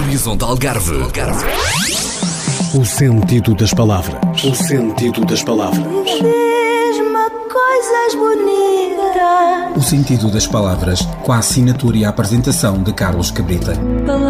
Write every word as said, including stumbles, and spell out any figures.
Horizonte Algarve. Algarve. O sentido das palavras. O sentido das palavras. Diz-me coisas bonitas. O sentido das palavras, com a assinatura e a apresentação de Carlos Cabrita.